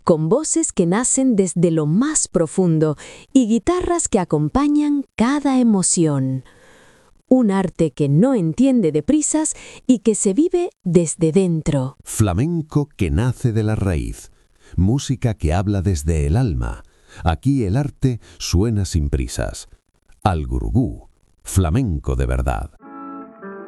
con voces que nacen desde lo más profundo y guitarras que acompañan cada emoción. Un arte que no entiende de prisas y que se vive desde dentro. Flamenco que nace de la raíz. Música que habla desde el alma. Aquí el arte suena sin prisas. Al Gurugú, flamenco de verdad.